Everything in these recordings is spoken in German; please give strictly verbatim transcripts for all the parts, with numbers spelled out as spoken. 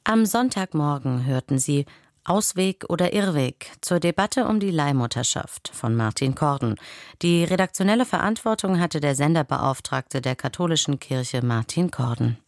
Am Sonntagmorgen hörten Sie Ausweg oder Irrweg zur Debatte um die Leihmutterschaft von Martin Korden. Die redaktionelle Verantwortung hatte der Senderbeauftragte der katholischen Kirche Martin Korden.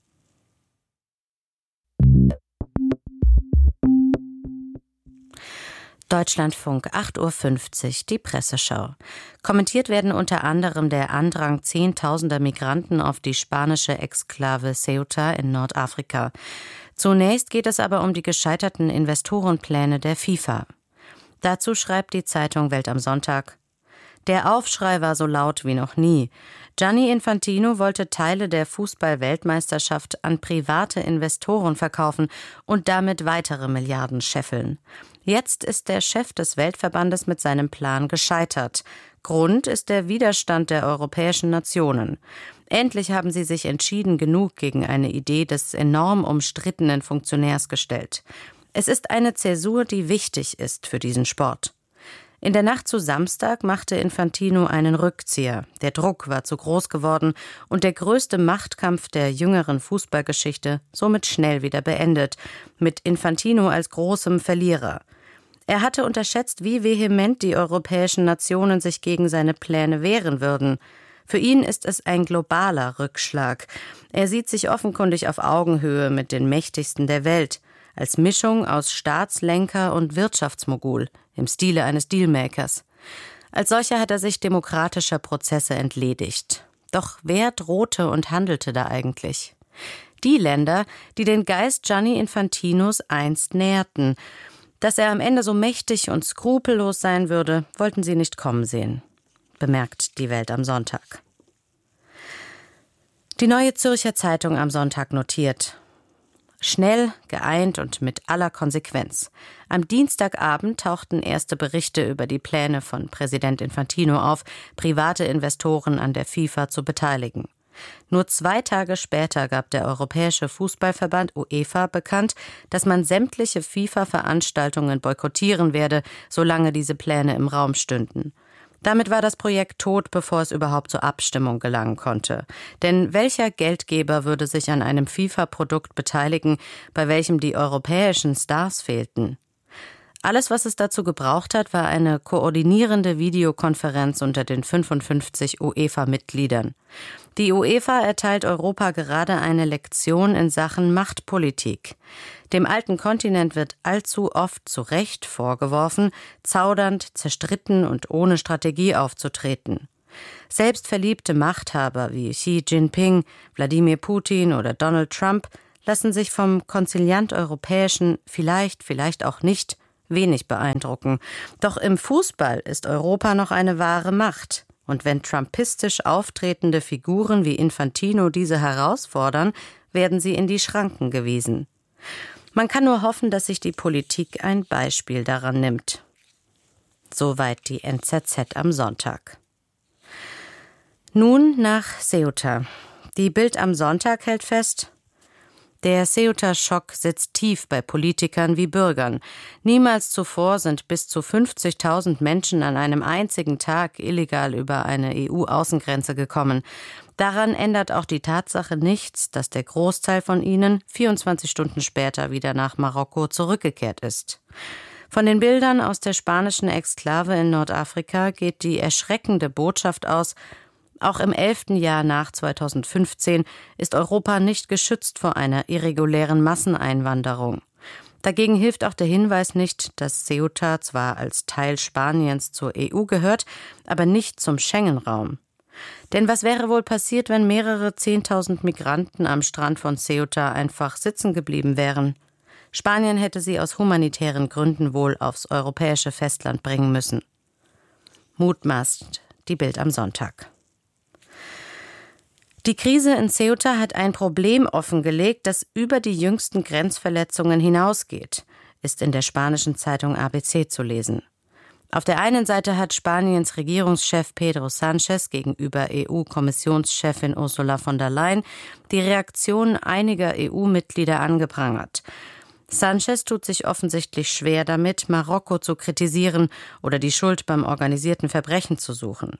Deutschlandfunk, acht Uhr fünfzig, die Presseschau. Kommentiert werden unter anderem der Andrang zehntausender Migranten auf die spanische Exklave Ceuta in Nordafrika. Zunächst geht es aber um die gescheiterten Investorenpläne der FIFA. Dazu schreibt die Zeitung Welt am Sonntag: Der Aufschrei war so laut wie noch nie. Gianni Infantino wollte Teile der Fußball-Weltmeisterschaft an private Investoren verkaufen und damit weitere Milliarden scheffeln. Jetzt ist der Chef des Weltverbandes mit seinem Plan gescheitert. Grund ist der Widerstand der europäischen Nationen. Endlich haben sie sich entschieden genug gegen eine Idee des enorm umstrittenen Funktionärs gestellt. Es ist eine Zäsur, die wichtig ist für diesen Sport. In der Nacht zu Samstag machte Infantino einen Rückzieher. Der Druck war zu groß geworden und der größte Machtkampf der jüngeren Fußballgeschichte somit schnell wieder beendet, mit Infantino als großem Verlierer. Er hatte unterschätzt, wie vehement die europäischen Nationen sich gegen seine Pläne wehren würden. Für ihn ist es ein globaler Rückschlag. Er sieht sich offenkundig auf Augenhöhe mit den Mächtigsten der Welt, als Mischung aus Staatslenker und Wirtschaftsmogul im Stile eines Dealmakers. Als solcher hat er sich demokratischer Prozesse entledigt. Doch wer drohte und handelte da eigentlich? Die Länder, die den Geist Gianni Infantinos einst nährten. Dass er am Ende so mächtig und skrupellos sein würde, wollten sie nicht kommen sehen, bemerkt die Welt am Sonntag. Die Neue Zürcher Zeitung am Sonntag notiert: Schnell, geeint und mit aller Konsequenz. Am Dienstagabend tauchten erste Berichte über die Pläne von Präsident Infantino auf, private Investoren an der FIFA zu beteiligen. Nur zwei Tage später gab der Europäische Fußballverband UEFA bekannt, dass man sämtliche FIFA-Veranstaltungen boykottieren werde, solange diese Pläne im Raum stünden. Damit war das Projekt tot, bevor es überhaupt zur Abstimmung gelangen konnte. Denn welcher Geldgeber würde sich an einem FIFA-Produkt beteiligen, bei welchem die europäischen Stars fehlten? Alles, was es dazu gebraucht hat, war eine koordinierende Videokonferenz unter den fünfundfünfzig UEFA-Mitgliedern. Die UEFA erteilt Europa gerade eine Lektion in Sachen Machtpolitik. Dem alten Kontinent wird allzu oft zu Recht vorgeworfen, zaudernd, zerstritten und ohne Strategie aufzutreten. Selbstverliebte Machthaber wie Xi Jinping, Wladimir Putin oder Donald Trump lassen sich vom Konziliant Europäischen vielleicht, vielleicht auch nicht wenig beeindrucken. Doch im Fußball ist Europa noch eine wahre Macht. Und wenn trumpistisch auftretende Figuren wie Infantino diese herausfordern, werden sie in die Schranken gewiesen. Man kann nur hoffen, dass sich die Politik ein Beispiel daran nimmt. Soweit die N Z Z am Sonntag. Nun nach Ceuta. Die Bild am Sonntag hält fest: Der Ceuta-Schock sitzt tief bei Politikern wie Bürgern. Niemals zuvor sind bis zu fünfzigtausend Menschen an einem einzigen Tag illegal über eine E U-Außengrenze gekommen. Daran ändert auch die Tatsache nichts, dass der Großteil von ihnen vierundzwanzig Stunden später wieder nach Marokko zurückgekehrt ist. Von den Bildern aus der spanischen Exklave in Nordafrika geht die erschreckende Botschaft aus: Auch im elften Jahr nach zweitausendfünfzehn ist Europa nicht geschützt vor einer irregulären Masseneinwanderung. Dagegen hilft auch der Hinweis nicht, dass Ceuta zwar als Teil Spaniens zur E U gehört, aber nicht zum Schengen-Raum. Denn was wäre wohl passiert, wenn mehrere Zehntausend Migranten am Strand von Ceuta einfach sitzen geblieben wären? Spanien hätte sie aus humanitären Gründen wohl aufs europäische Festland bringen müssen. Mutmaßt die Bild am Sonntag. Die Krise in Ceuta hat ein Problem offengelegt, das über die jüngsten Grenzverletzungen hinausgeht, ist in der spanischen Zeitung A B C zu lesen. Auf der einen Seite hat Spaniens Regierungschef Pedro Sánchez gegenüber E U-Kommissionschefin Ursula von der Leyen die Reaktion einiger E U-Mitglieder angeprangert. Sánchez tut sich offensichtlich schwer damit, Marokko zu kritisieren oder die Schuld beim organisierten Verbrechen zu suchen.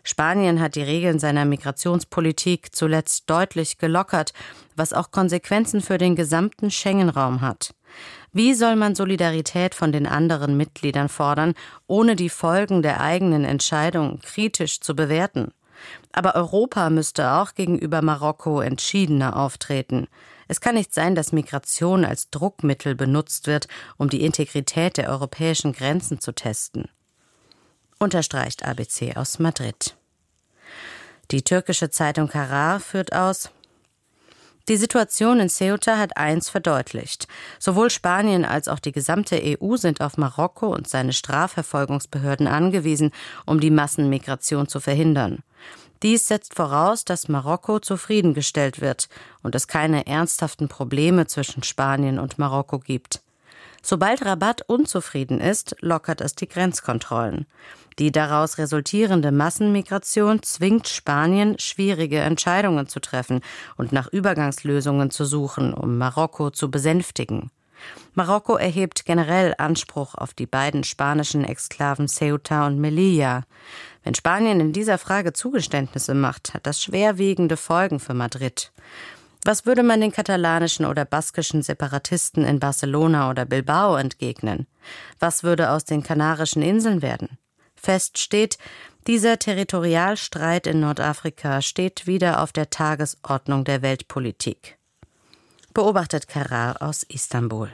Spanien hat die Regeln seiner Migrationspolitik zuletzt deutlich gelockert, was auch Konsequenzen für den gesamten Schengen-Raum hat. Wie soll man Solidarität von den anderen Mitgliedern fordern, ohne die Folgen der eigenen Entscheidung kritisch zu bewerten? Aber Europa müsste auch gegenüber Marokko entschiedener auftreten. Es kann nicht sein, dass Migration als Druckmittel benutzt wird, um die Integrität der europäischen Grenzen zu testen. Unterstreicht A B C aus Madrid. Die türkische Zeitung Karar führt aus: Die Situation in Ceuta hat eins verdeutlicht. Sowohl Spanien als auch die gesamte E U sind auf Marokko und seine Strafverfolgungsbehörden angewiesen, um die Massenmigration zu verhindern. Dies setzt voraus, dass Marokko zufriedengestellt wird und es keine ernsthaften Probleme zwischen Spanien und Marokko gibt. Sobald Rabat unzufrieden ist, lockert es die Grenzkontrollen. Die daraus resultierende Massenmigration zwingt Spanien, schwierige Entscheidungen zu treffen und nach Übergangslösungen zu suchen, um Marokko zu besänftigen. Marokko erhebt generell Anspruch auf die beiden spanischen Exklaven Ceuta und Melilla. Wenn Spanien in dieser Frage Zugeständnisse macht, hat das schwerwiegende Folgen für Madrid. Was würde man den katalanischen oder baskischen Separatisten in Barcelona oder Bilbao entgegnen? Was würde aus den Kanarischen Inseln werden? Fest steht, dieser Territorialstreit in Nordafrika steht wieder auf der Tagesordnung der Weltpolitik. Beobachtet Karar aus Istanbul.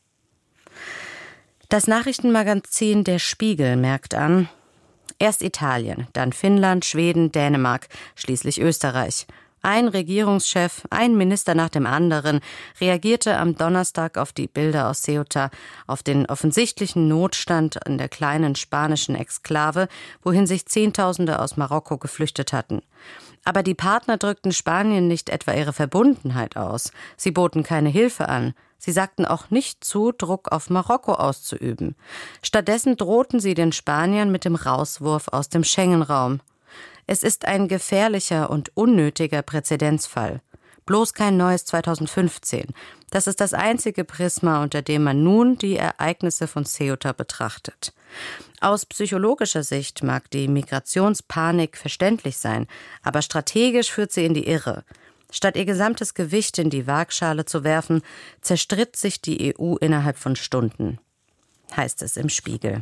Das Nachrichtenmagazin Der Spiegel merkt an: Erst Italien, dann Finnland, Schweden, Dänemark, schließlich Österreich. Ein Regierungschef, ein Minister nach dem anderen reagierte am Donnerstag auf die Bilder aus Ceuta, auf den offensichtlichen Notstand in der kleinen spanischen Exklave, wohin sich Zehntausende aus Marokko geflüchtet hatten. Aber die Partner drückten Spanien nicht etwa ihre Verbundenheit aus. Sie boten keine Hilfe an. Sie sagten auch nicht zu, Druck auf Marokko auszuüben. Stattdessen drohten sie den Spaniern mit dem Rauswurf aus dem Schengen-Raum. Es ist ein gefährlicher und unnötiger Präzedenzfall. Bloß kein neues zweitausendfünfzehn. Das ist das einzige Prisma, unter dem man nun die Ereignisse von Ceuta betrachtet. Aus psychologischer Sicht mag die Migrationspanik verständlich sein, aber strategisch führt sie in die Irre. Statt ihr gesamtes Gewicht in die Waagschale zu werfen, zerstritt sich die E U innerhalb von Stunden, heißt es im Spiegel.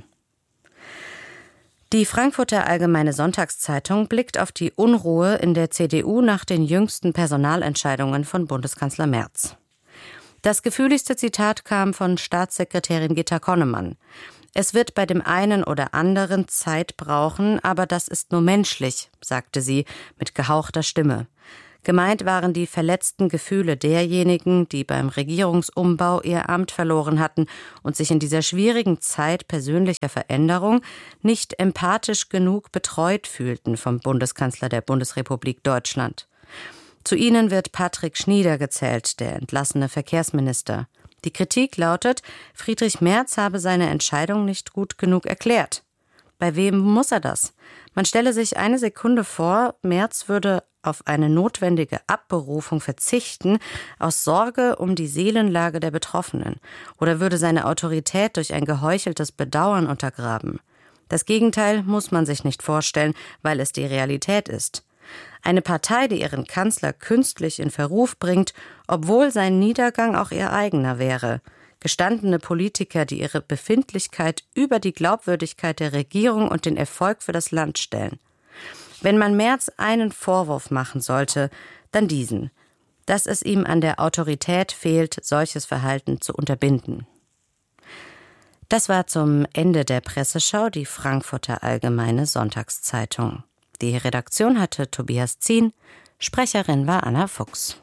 Die Frankfurter Allgemeine Sonntagszeitung blickt auf die Unruhe in der C D U nach den jüngsten Personalentscheidungen von Bundeskanzler Merz. Das gefühligste Zitat kam von Staatssekretärin Gitta Connemann. Es wird bei dem einen oder anderen Zeit brauchen, aber das ist nur menschlich, sagte sie mit gehauchter Stimme. Gemeint waren die verletzten Gefühle derjenigen, die beim Regierungsumbau ihr Amt verloren hatten und sich in dieser schwierigen Zeit persönlicher Veränderung nicht empathisch genug betreut fühlten vom Bundeskanzler der Bundesrepublik Deutschland. Zu ihnen wird Patrick Schnieder gezählt, der entlassene Verkehrsminister. Die Kritik lautet, Friedrich Merz habe seine Entscheidung nicht gut genug erklärt. Bei wem muss er das? Man stelle sich eine Sekunde vor, Merz würde auf eine notwendige Abberufung verzichten, aus Sorge um die Seelenlage der Betroffenen, oder würde seine Autorität durch ein geheucheltes Bedauern untergraben. Das Gegenteil muss man sich nicht vorstellen, weil es die Realität ist. Eine Partei, die ihren Kanzler künstlich in Verruf bringt, obwohl sein Niedergang auch ihr eigener wäre. Gestandene Politiker, die ihre Befindlichkeit über die Glaubwürdigkeit der Regierung und den Erfolg für das Land stellen. Wenn man Merz einen Vorwurf machen sollte, dann diesen, dass es ihm an der Autorität fehlt, solches Verhalten zu unterbinden. Das war zum Ende der Presseschau die Frankfurter Allgemeine Sonntagszeitung. Die Redaktion hatte Tobias Zien, Sprecherin war Anna Fuchs.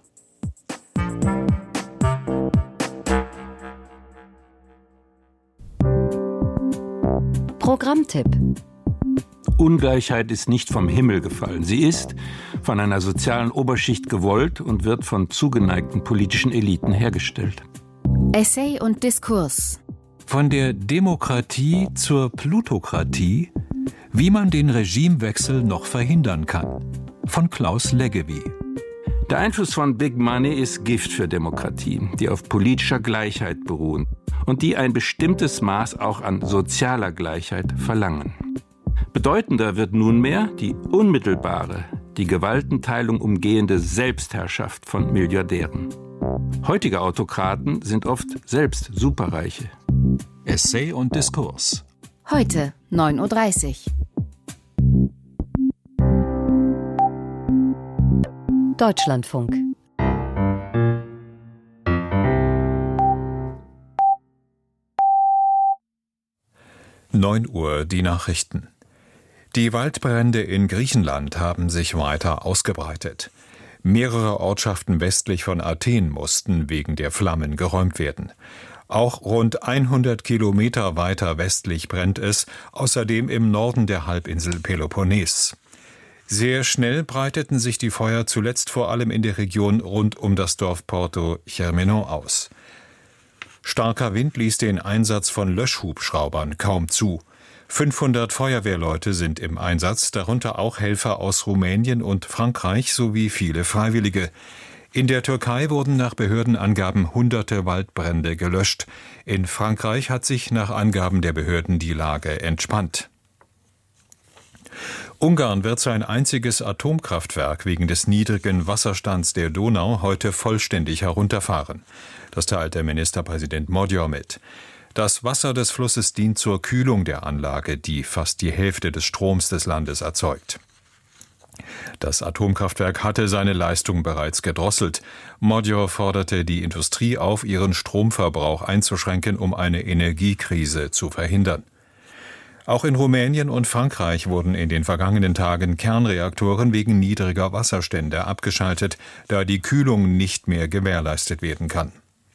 Programmtipp: Ungleichheit ist nicht vom Himmel gefallen. Sie ist von einer sozialen Oberschicht gewollt und wird von zugeneigten politischen Eliten hergestellt. Essay und Diskurs: Von der Demokratie zur Plutokratie, wie man den Regimewechsel noch verhindern kann. Von Klaus Leggevi. Der Einfluss von Big Money ist Gift für Demokratien, die auf politischer Gleichheit beruhen und die ein bestimmtes Maß auch an sozialer Gleichheit verlangen. Bedeutender wird nunmehr die unmittelbare, die Gewaltenteilung umgehende Selbstherrschaft von Milliardären. Heutige Autokraten sind oft selbst Superreiche. Essay und Diskurs. Heute neun Uhr dreißig. Deutschlandfunk. neun Uhr, die Nachrichten. Die Waldbrände in Griechenland haben sich weiter ausgebreitet. Mehrere Ortschaften westlich von Athen mussten wegen der Flammen geräumt werden. Auch rund hundert Kilometer weiter westlich brennt es, außerdem im Norden der Halbinsel Peloponnes. Sehr schnell breiteten sich die Feuer zuletzt vor allem in der Region rund um das Dorf Porto Chermeno aus. Starker Wind ließ den Einsatz von Löschhubschraubern kaum zu. fünfhundert Feuerwehrleute sind im Einsatz, darunter auch Helfer aus Rumänien und Frankreich sowie viele Freiwillige. In der Türkei wurden nach Behördenangaben hunderte Waldbrände gelöscht. In Frankreich hat sich nach Angaben der Behörden die Lage entspannt. Ungarn wird sein einziges Atomkraftwerk wegen des niedrigen Wasserstands der Donau heute vollständig herunterfahren. Das teilte Ministerpräsident Magyar mit. Das Wasser des Flusses dient zur Kühlung der Anlage, die fast die Hälfte des Stroms des Landes erzeugt. Das Atomkraftwerk hatte seine Leistung bereits gedrosselt. Magyar forderte die Industrie auf, ihren Stromverbrauch einzuschränken, um eine Energiekrise zu verhindern. Auch in Rumänien und Frankreich wurden in den vergangenen Tagen Kernreaktoren wegen niedriger Wasserstände abgeschaltet, da die Kühlung nicht mehr gewährleistet werden kann.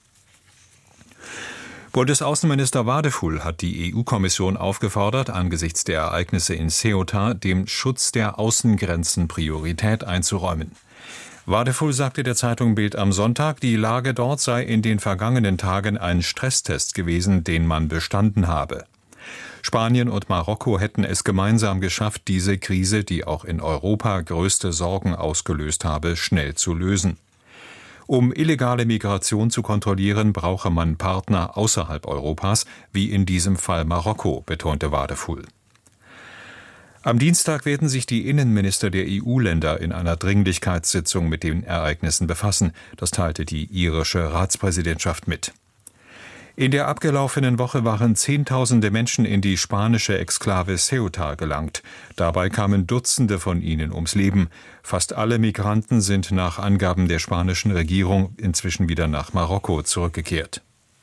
Bundesaußenminister Wadefull hat die E U-Kommission aufgefordert, angesichts der Ereignisse in Ceuta dem Schutz der Außengrenzen Priorität einzuräumen. Wadefull sagte der Zeitung Bild am Sonntag, die Lage dort sei in den vergangenen Tagen ein Stresstest gewesen, den man bestanden habe. Spanien und Marokko hätten es gemeinsam geschafft, diese Krise, die auch in Europa größte Sorgen ausgelöst habe, schnell zu lösen. Um illegale Migration zu kontrollieren, brauche man Partner außerhalb Europas, wie in diesem Fall Marokko, betonte Wadefull. Am Dienstag werden sich die Innenminister der E U-Länder in einer Dringlichkeitssitzung mit den Ereignissen befassen, das teilte die irische Ratspräsidentschaft mit. In der abgelaufenen Woche waren Zehntausende Menschen in die spanische Exklave Ceuta gelangt. Dabei kamen Dutzende von ihnen ums Leben. Fast alle Migranten sind nach Angaben der spanischen Regierung inzwischen wieder nach Marokko zurückgekehrt.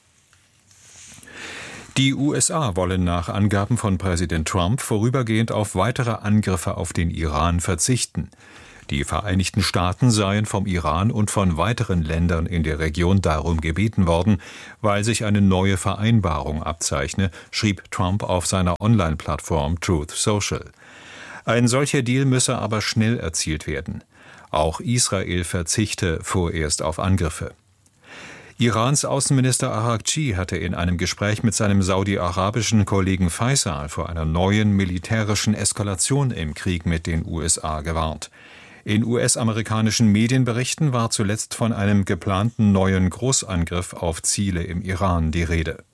Die U S A wollen nach Angaben von Präsident Trump vorübergehend auf weitere Angriffe auf den Iran verzichten. Die Vereinigten Staaten seien vom Iran und von weiteren Ländern in der Region darum gebeten worden, weil sich eine neue Vereinbarung abzeichne, schrieb Trump auf seiner Online-Plattform Truth Social. Ein solcher Deal müsse aber schnell erzielt werden. Auch Israel verzichte vorerst auf Angriffe. Irans Außenminister Araghchi hatte in einem Gespräch mit seinem saudi-arabischen Kollegen Faisal vor einer neuen militärischen Eskalation im Krieg mit den U S A gewarnt. In U S-amerikanischen Medienberichten war zuletzt von einem geplanten neuen Großangriff auf Ziele im Iran die Rede.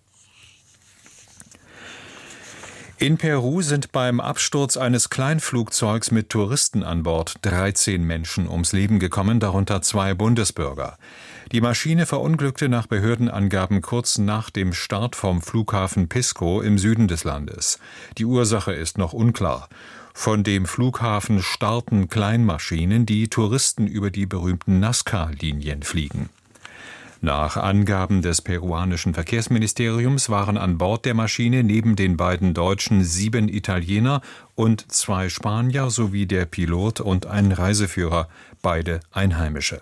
In Peru sind beim Absturz eines Kleinflugzeugs mit Touristen an Bord dreizehn Menschen ums Leben gekommen, darunter zwei Bundesbürger. Die Maschine verunglückte nach Behördenangaben kurz nach dem Start vom Flughafen Pisco im Süden des Landes. Die Ursache ist noch unklar. Von dem Flughafen starten Kleinmaschinen, die Touristen über die berühmten Nazca-Linien fliegen. Nach Angaben des peruanischen Verkehrsministeriums waren an Bord der Maschine neben den beiden Deutschen sieben Italiener und zwei Spanier sowie der Pilot und ein Reiseführer, beide Einheimische.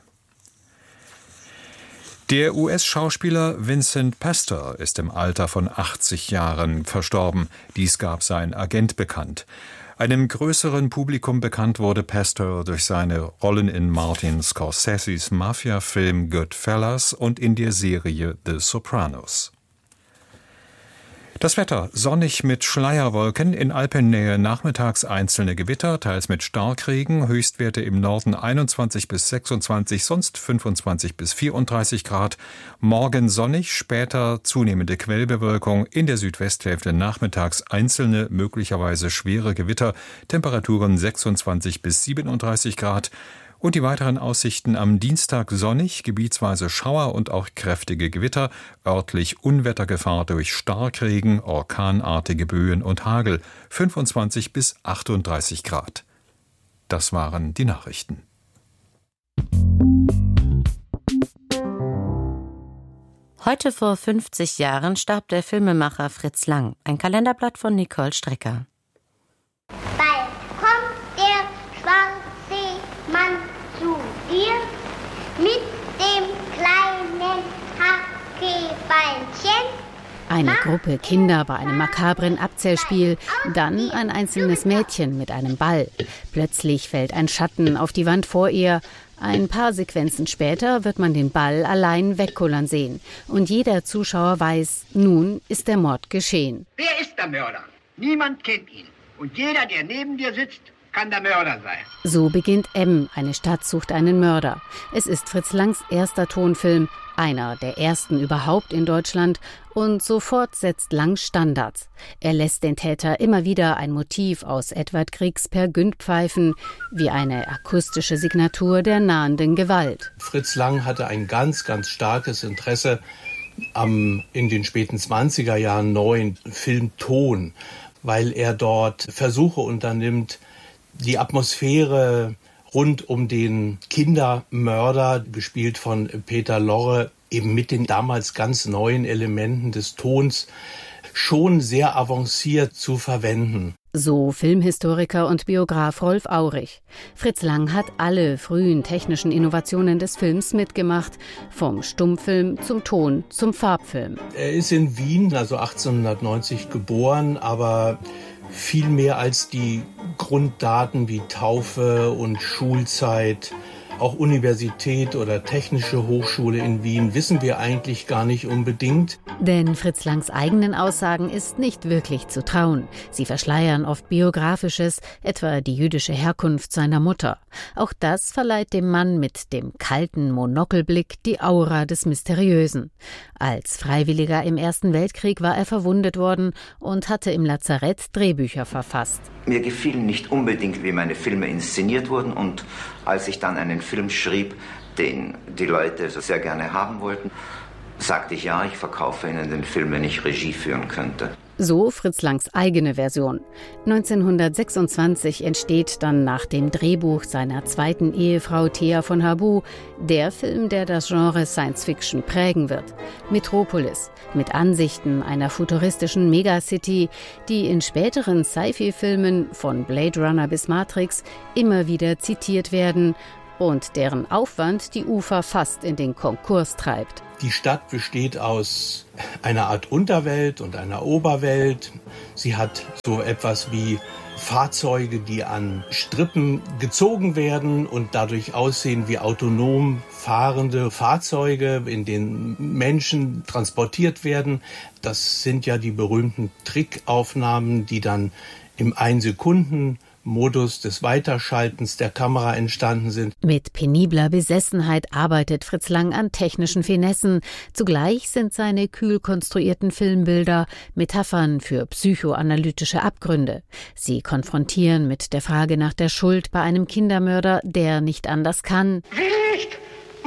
Der U S-Schauspieler Vincent Pastor ist im Alter von achtzig Jahren verstorben. Dies gab sein Agent bekannt. Einem größeren Publikum bekannt wurde Pastor durch seine Rollen in Martin Scorseses Mafia-Film Goodfellas und in der Serie The Sopranos. Das Wetter sonnig mit Schleierwolken, in Alpennähe nachmittags einzelne Gewitter, teils mit Starkregen, Höchstwerte im Norden einundzwanzig bis sechsundzwanzig, sonst fünfundzwanzig bis vierunddreißig Grad. Morgen sonnig, später zunehmende Quellbewölkung, in der Südwesthälfte nachmittags einzelne, möglicherweise schwere Gewitter, Temperaturen sechsundzwanzig bis siebenunddreißig Grad. Und die weiteren Aussichten: am Dienstag sonnig, gebietsweise Schauer und auch kräftige Gewitter, örtlich Unwettergefahr durch Starkregen, orkanartige Böen und Hagel, fünfundzwanzig bis achtunddreißig Grad. Das waren die Nachrichten. Heute vor fünfzig Jahren starb der Filmemacher Fritz Lang. Ein Kalenderblatt von Nicole Strecker. Bald kommt der schwarze Mann zu dir mit dem kleinen Hackebeinchen. Eine Gruppe Kinder bei einem makabren Abzählspiel, dann ein einzelnes Mädchen mit einem Ball. Plötzlich fällt ein Schatten auf die Wand vor ihr. Ein paar Sequenzen später wird man den Ball allein wegkullern sehen. Und jeder Zuschauer weiß, nun ist der Mord geschehen. Wer ist der Mörder? Niemand kennt ihn. Und jeder, der neben dir sitzt, kann der Mörder sein. So beginnt M, eine Stadt sucht einen Mörder. Es ist Fritz Langs erster Tonfilm, einer der ersten überhaupt in Deutschland, und sofort setzt Lang Standards. Er lässt den Täter immer wieder ein Motiv aus Edvard Griegs Peer Gynt pfeifen, wie eine akustische Signatur der nahenden Gewalt. Fritz Lang hatte ein ganz, ganz starkes Interesse am in den späten zwanziger Jahren neuen Filmton, weil er dort Versuche unternimmt, die Atmosphäre rund um den Kindermörder, gespielt von Peter Lorre, eben mit den damals ganz neuen Elementen des Tons schon sehr avanciert zu verwenden. So Filmhistoriker und Biograf Rolf Aurich. Fritz Lang hat alle frühen technischen Innovationen des Films mitgemacht, vom Stummfilm zum Ton zum Farbfilm. Er ist in Wien, also achtzehnhundertneunzig, geboren, aber viel mehr als die Grunddaten wie Taufe und Schulzeit, auch Universität oder Technische Hochschule in Wien, wissen wir eigentlich gar nicht unbedingt. Denn Fritz Langs eigenen Aussagen ist nicht wirklich zu trauen. Sie verschleiern oft Biografisches, etwa die jüdische Herkunft seiner Mutter. Auch das verleiht dem Mann mit dem kalten Monokelblick die Aura des Mysteriösen. Als Freiwilliger im Ersten Weltkrieg war er verwundet worden und hatte im Lazarett Drehbücher verfasst. Mir gefiel nicht unbedingt, wie meine Filme inszeniert wurden, und als ich dann einen Film schrieb, den die Leute so sehr gerne haben wollten, sagte ich, ja, ich verkaufe Ihnen den Film, wenn ich Regie führen könnte. So Fritz Langs eigene Version. neunzehnhundertsechsundzwanzig entsteht dann nach dem Drehbuch seiner zweiten Ehefrau Thea von Habu der Film, der das Genre Science-Fiction prägen wird. Metropolis, mit Ansichten einer futuristischen Megacity, die in späteren Sci-Fi-Filmen von Blade Runner bis Matrix immer wieder zitiert werden und deren Aufwand die Ufer fast in den Konkurs treibt. Die Stadt besteht aus einer Art Unterwelt und einer Oberwelt. Sie hat so etwas wie Fahrzeuge, die an Strippen gezogen werden und dadurch aussehen wie autonom fahrende Fahrzeuge, in denen Menschen transportiert werden. Das sind ja die berühmten Trickaufnahmen, die dann im Ein-Sekunden- Modus des Weiterschaltens der Kamera entstanden sind. Mit penibler Besessenheit arbeitet Fritz Lang an technischen Finessen. Zugleich sind seine kühl konstruierten Filmbilder Metaphern für psychoanalytische Abgründe. Sie konfrontieren mit der Frage nach der Schuld bei einem Kindermörder, der nicht anders kann. Will nicht,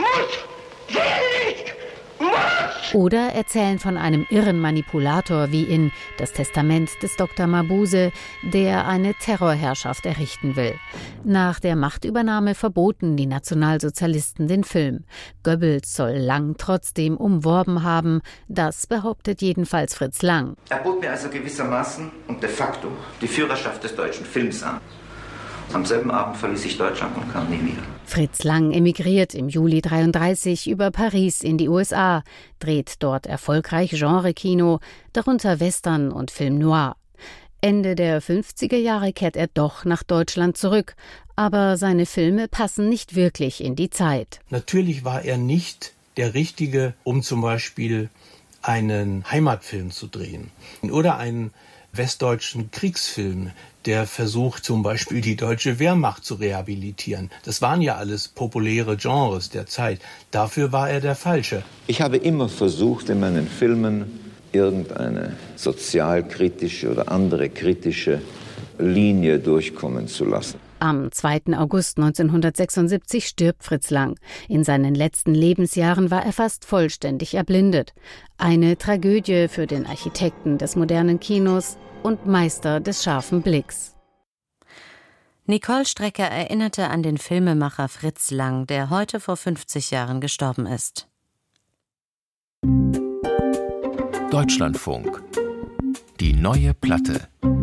muss, will nicht, muss. Oder erzählen von einem irren Manipulator wie in Das Testament des Doktor Mabuse, der eine Terrorherrschaft errichten will. Nach der Machtübernahme verboten die Nationalsozialisten den Film. Goebbels soll Lang trotzdem umworben haben. Das behauptet jedenfalls Fritz Lang. Er bot mir also gewissermaßen und de facto die Führerschaft des deutschen Films an. Am selben Abend verließ ich Deutschland und kam nie wieder. Fritz Lang emigriert im Juli dreiunddreißig über Paris in die U S A, dreht dort erfolgreich Genre-Kino, darunter Western und Film Noir. Ende der fünfziger Jahre kehrt er doch nach Deutschland zurück, aber seine Filme passen nicht wirklich in die Zeit. Natürlich war er nicht der Richtige, um zum Beispiel einen Heimatfilm zu drehen oder einen westdeutschen Kriegsfilm, der versucht zum Beispiel die deutsche Wehrmacht zu rehabilitieren. Das waren ja alles populäre Genres der Zeit. Dafür war er der Falsche. Ich habe immer versucht, in meinen Filmen irgendeine sozialkritische oder andere kritische Linie durchkommen zu lassen. Am zweiten August neunzehnhundertsechsundsiebzig stirbt Fritz Lang. In seinen letzten Lebensjahren war er fast vollständig erblindet. Eine Tragödie für den Architekten des modernen Kinos und Meister des scharfen Blicks. Nicole Strecker erinnerte an den Filmemacher Fritz Lang, der heute vor fünfzig Jahren gestorben ist. Deutschlandfunk. Die neue Platte.